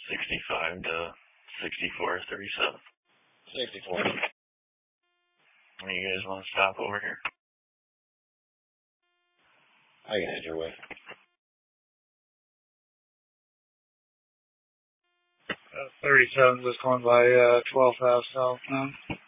65 to 6437. 64. You guys want to stop over here? I can head your way. 37 just going by 12th Ave South now.